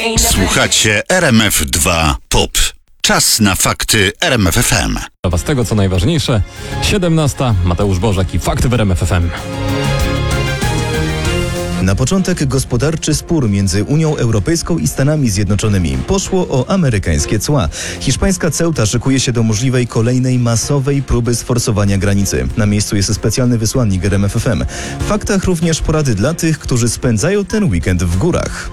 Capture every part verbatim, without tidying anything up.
Słuchacie R M F dwa Pop. Czas na fakty R M F F M. Z tego co najważniejsze, siedemnasta, Mateusz Bożek i fakty w R M F F M. Na początek gospodarczy spór między Unią Europejską i Stanami Zjednoczonymi. Poszło o amerykańskie cła. Hiszpańska Ceuta szykuje się do możliwej kolejnej masowej próby sforsowania granicy. Na miejscu jest specjalny wysłannik R M F F M. W faktach również porady dla tych, którzy spędzają ten weekend w górach.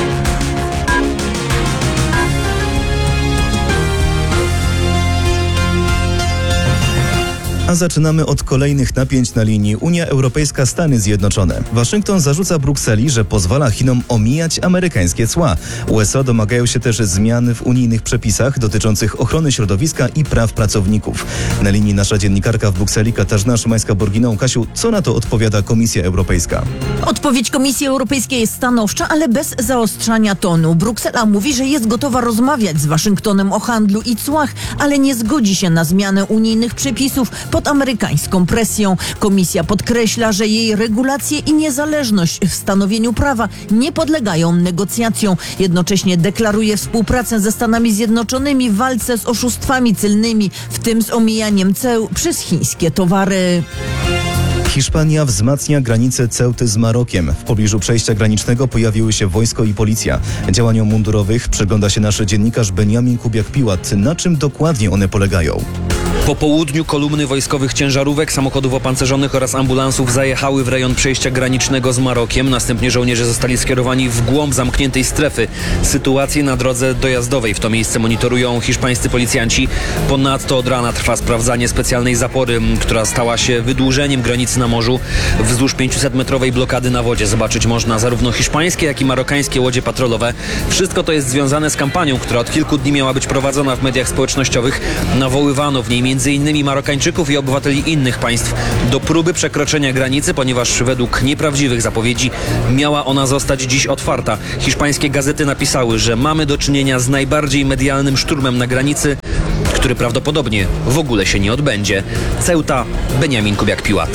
A zaczynamy od kolejnych napięć na linii Unia Europejska-Stany Zjednoczone. Waszyngton zarzuca Brukseli, że pozwala Chinom omijać amerykańskie cła. U S A domagają się też zmian w unijnych przepisach dotyczących ochrony środowiska i praw pracowników. Na linii nasza dziennikarka w Brukseli Katarzyna Szymańska-Borginą. Kasiu, co na to odpowiada Komisja Europejska? Odpowiedź Komisji Europejskiej jest stanowcza, ale bez zaostrzania tonu. Bruksela mówi, że jest gotowa rozmawiać z Waszyngtonem o handlu i cłach, ale nie zgodzi się na zmianę unijnych przepisów pod amerykańską presją. Komisja podkreśla, że jej regulacje i niezależność w stanowieniu prawa nie podlegają negocjacjom. Jednocześnie deklaruje współpracę ze Stanami Zjednoczonymi w walce z oszustwami celnymi, w tym z omijaniem ceł przez chińskie towary. Hiszpania wzmacnia granicę Ceuty z Marokiem. W pobliżu przejścia granicznego pojawiły się wojsko i policja. Działaniom mundurowych przygląda się nasz dziennikarz Benjamin Kubiak-Piłat. Na czym dokładnie one polegają? Po południu kolumny wojskowych ciężarówek, samochodów opancerzonych oraz ambulansów zajechały w rejon przejścia granicznego z Marokiem. Następnie żołnierze zostali skierowani w głąb zamkniętej strefy. Sytuację na drodze dojazdowej w to miejsce monitorują hiszpańscy policjanci. Ponadto od rana trwa sprawdzanie specjalnej zapory, która stała się wydłużeniem granicy na morzu. Wzdłuż pięciusetmetrowej blokady na wodzie zobaczyć można zarówno hiszpańskie, jak i marokańskie łodzie patrolowe. Wszystko to jest związane z kampanią, która od kilku dni miała być prowadzona w mediach społecznościowych. Nawoływano w niej między innymi Marokańczyków i obywateli innych państw do próby przekroczenia granicy, ponieważ według nieprawdziwych zapowiedzi miała ona zostać dziś otwarta. Hiszpańskie gazety napisały, że mamy do czynienia z najbardziej medialnym szturmem na granicy, który prawdopodobnie w ogóle się nie odbędzie. Ceuta, Benjamin Kubiak-Piłat.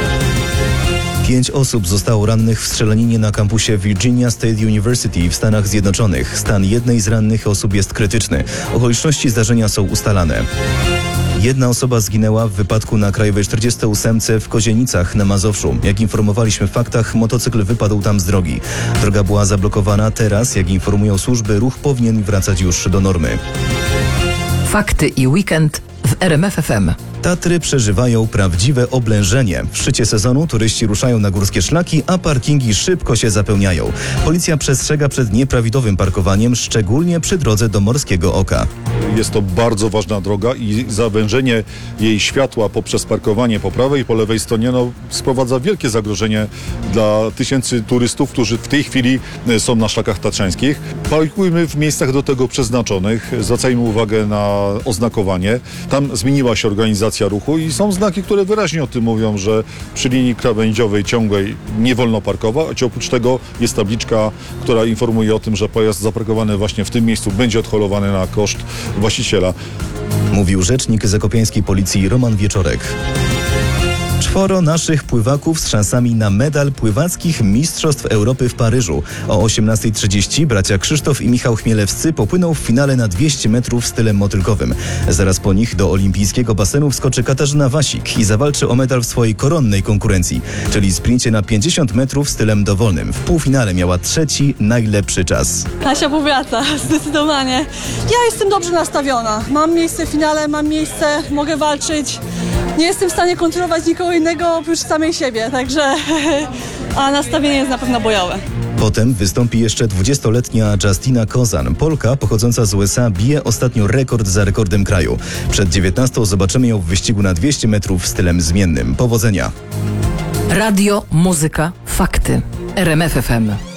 Pięć osób zostało rannych w strzelaninie na kampusie Virginia State University w Stanach Zjednoczonych. Stan jednej z rannych osób jest krytyczny. Okoliczności zdarzenia są ustalane. Jedna osoba zginęła w wypadku na Krajowej czterdziestej ósemce w Kozienicach na Mazowszu. Jak informowaliśmy w faktach, motocykl wypadł tam z drogi. Droga była zablokowana. Teraz, jak informują służby, ruch powinien wracać już do normy. Fakty i weekend w R M F F M. Tatry przeżywają prawdziwe oblężenie. W szczycie sezonu turyści ruszają na górskie szlaki, a parkingi szybko się zapełniają. Policja przestrzega przed nieprawidłowym parkowaniem, szczególnie przy drodze do Morskiego Oka. Jest to bardzo ważna droga i zawężenie jej światła poprzez parkowanie po prawej i po lewej stronie no, sprowadza wielkie zagrożenie dla tysięcy turystów, którzy w tej chwili są na szlakach tatrzańskich. Parkujmy w miejscach do tego przeznaczonych, zwracajmy uwagę na oznakowanie. Tam zmieniła się organizacja ruchu i są znaki, które wyraźnie o tym mówią, że przy linii krawędziowej ciągłej nie wolno parkować. Oprócz tego jest tabliczka, która informuje o tym, że pojazd zaparkowany właśnie w tym miejscu będzie odholowany na koszt właściciela. Mówił rzecznik zakopiańskiej policji Roman Wieczorek. Czworo naszych pływaków z szansami na medal pływackich Mistrzostw Europy w Paryżu. O osiemnasta trzydzieści bracia Krzysztof i Michał Chmielewscy popłyną w finale na dwieście metrów stylem motylkowym. Zaraz po nich do olimpijskiego basenu wskoczy Katarzyna Wasik i zawalczy o medal w swojej koronnej konkurencji, czyli sprincie na pięćdziesiąt metrów stylem dowolnym. W półfinale miała trzeci najlepszy czas. Kasia powraca, zdecydowanie. Ja jestem dobrze nastawiona. Mam miejsce w finale, mam miejsce, mogę walczyć. Nie jestem w stanie kontrolować nikogo innego oprócz samej siebie, także a nastawienie jest na pewno bojowe. Potem wystąpi jeszcze dwudziestoletnia Justina Kozan. Polka pochodząca z U S A bije ostatnio rekord za rekordem kraju. Przed dziewiętnastą zobaczymy ją w wyścigu na dwieście metrów stylem zmiennym. Powodzenia! Radio, muzyka, fakty. R M F F M.